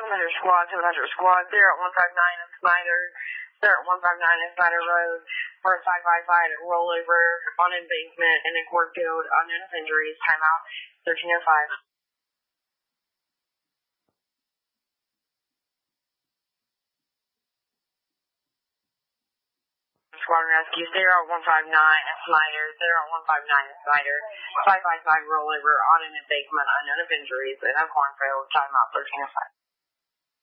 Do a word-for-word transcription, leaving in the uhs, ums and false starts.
seven hundred squad, seven hundred squad, zero at one five nine in Snyder, zero at one five nine in Snyder Road, for a five five five at rollover on embankment and in court field, unknown of injuries, timeout, thirteen oh five. Squadron Rescue, zero at one five nine at Snyder, zero at one five nine at Snyder, five five five rollover on an embankment, unknown of injuries, in a cornfield, timeout, thirteen oh five.